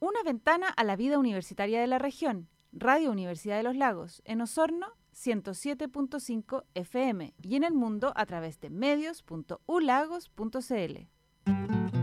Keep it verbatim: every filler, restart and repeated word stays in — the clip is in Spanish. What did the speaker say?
Una ventana a la vida universitaria de la región. Radio Universidad de los Lagos, en Osorno, ciento siete punto cinco F M y en el mundo a través de medios punto u lagos punto c l.